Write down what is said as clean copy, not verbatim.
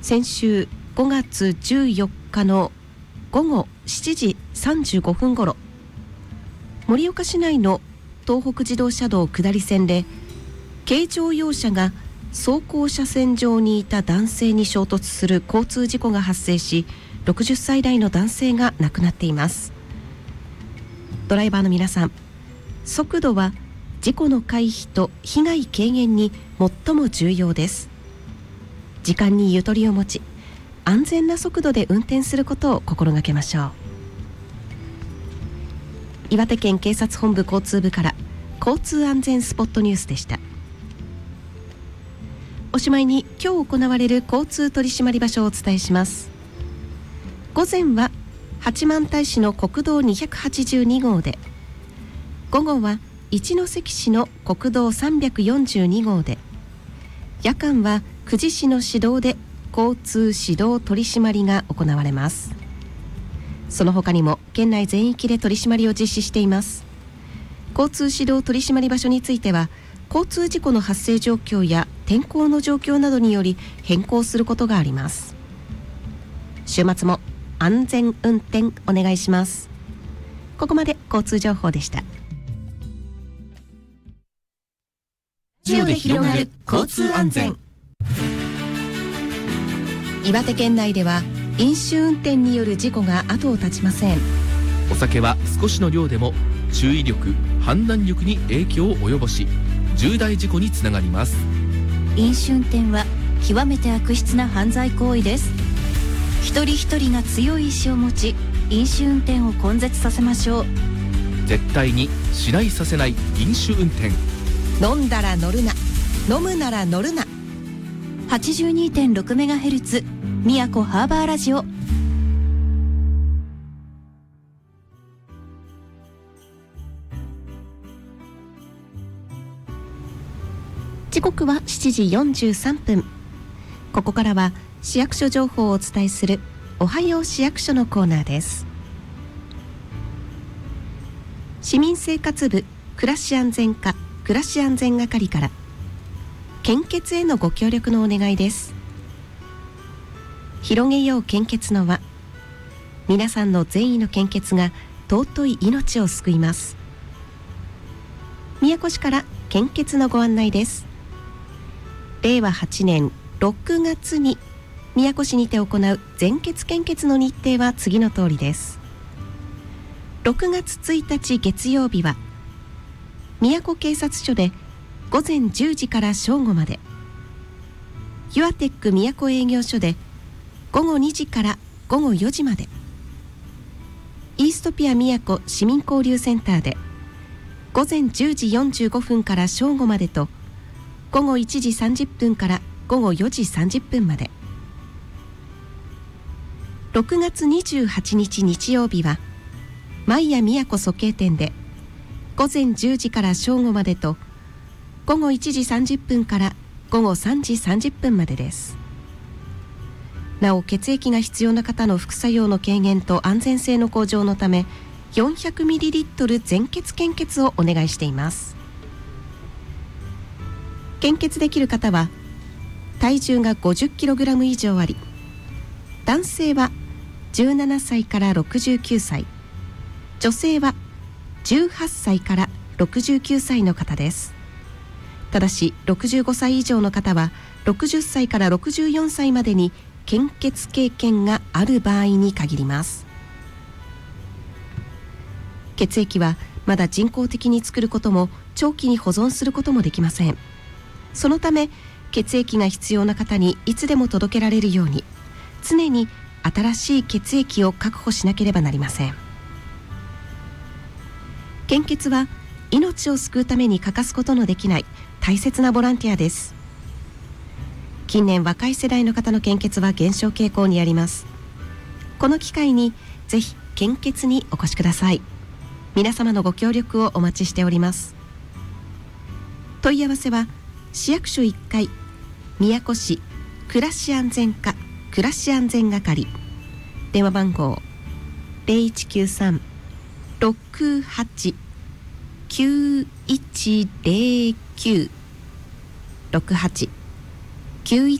先週5月14日の午後7時35分ごろ、盛岡市内の東北自動車道下り線で軽乗用車が走行車線上にいた男性に衝突する交通事故が発生し、60歳代の男性が亡くなっています。ドライバーの皆さん、速度は事故の回避と被害軽減に最も重要です。時間にゆとりを持ち、安全な速度で運転することを心がけましょう。岩手県警察本部交通部から交通安全スポットニュースでした。おしまいに今日行われる交通取締り場所をお伝えします。午前は八幡平市の国道282号で、午後は一関市の国道342号で、夜間は久慈市の市道で交通指導取締りが行われます。その他にも県内全域で取り締まりを実施しています。交通指導取締り場所については、交通事故の発生状況や天候の状況などにより変更することがあります。週末も安全運転お願いします。ここまで交通情報でした。 ラジオで広がる交通安全。 岩手県内では飲酒運転による事故が後を絶ちません。 お酒は少しの量でも注意力、判断力に影響を及ぼし、重大事故につながります。 飲酒運転は極めて悪質な犯罪行為です。一人一人が強い意志を持ち、飲酒運転を根絶させましょう。 絶対にしないさせない飲酒運転。 飲んだら乗るな、飲むなら乗るな。 82.6MHz 宮古ハーバーラジオ。 時刻は7時43分。ここからは市役所情報をお伝えするおはよう市役所のコーナーです。市民生活部暮らし安全課暮らし安全係から献血へのご協力のお願いです。広げよう献血の輪。皆さんの善意の献血が尊い命を救います。宮古市から献血のご案内です。令和8年6月に宮古市にて行う全血献血の日程は次の通りです。6月1日月曜日は宮古警察署で午前10時から正午まで、ユアテック宮古営業所で午後2時から午後4時まで、イーストピア宮古市民交流センターで午前10時45分から正午までと、午後1時30分から午後4時30分まで。6月28日日曜日はマイヤ宮古蘇慶店で午前10時から正午までと、午後1時30分から午後3時30分までです。なお、血液が必要な方の副作用の軽減と安全性の向上のため 400ml 全血献血をお願いしています。献血できる方は体重が 50kg 以上あり、男性は17歳から69歳、女性は18歳から69歳の方です。ただし65歳以上の方は60歳から64歳までに献血経験がある場合に限ります。血液はまだ人工的に作ることも長期に保存することもできません。そのため血液が必要な方にいつでも届けられるように、常に新しい血液を確保しなければなりません。献血は命を救うために欠かすことのできない大切なボランティアです。近年若い世代の方の献血は減少傾向にあります。この機会にぜひ献血にお越しください。皆様のご協力をお待ちしております。問い合わせは市役所1階宮古市暮らし安全課暮らし安全係、電話番号 0193-68-9109 68-9109